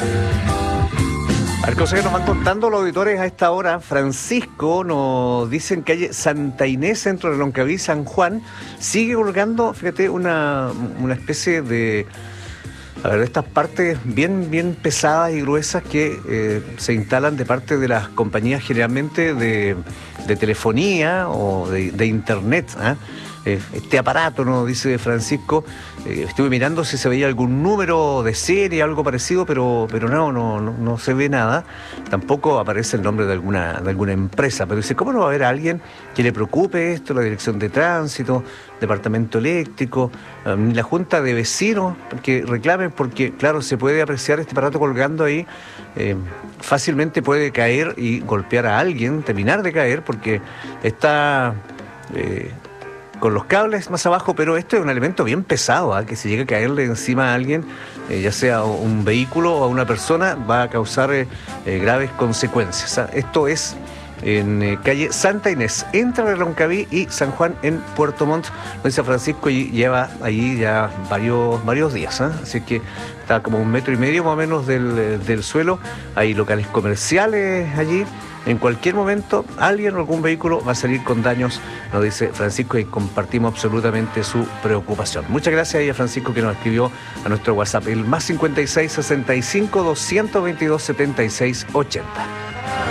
A ver, cosas que nos van contando los auditores a esta hora. Francisco nos dicen que calle Santa Inés, centro de Loncaví, San Juan, sigue colgando, fíjate, una especie de, a ver, de estas partes bien pesadas y gruesas que se instalan de parte de las compañías generalmente de telefonía o de internet, ¿eh? Este aparato, nos dice Francisco, estuve mirando si se veía algún número de serie, algo parecido, pero no se ve nada. Tampoco aparece el nombre de alguna empresa, pero dice, ¿cómo no va a haber alguien que le preocupe esto? La Dirección de Tránsito, Departamento Eléctrico, la Junta de Vecinos, que reclamen, porque claro, se puede apreciar este aparato colgando ahí, fácilmente puede caer y golpear a alguien, terminar de caer, porque está con los cables más abajo, pero esto es un elemento bien pesado, que si llega a caerle encima a alguien, ya sea un vehículo o a una persona, va a causar graves consecuencias. Esto es en calle Santa Inés, entre Loncaví y San Juan en Puerto Montt, nos dice Francisco, y lleva ahí ya varios días, así que está como 1,5 metros más o menos del suelo. Hay locales comerciales allí. En cualquier momento alguien o algún vehículo va a salir con daños, nos dice Francisco, y compartimos absolutamente su preocupación. Muchas gracias a Francisco, que nos escribió a nuestro WhatsApp, el +56 65 222 76 80.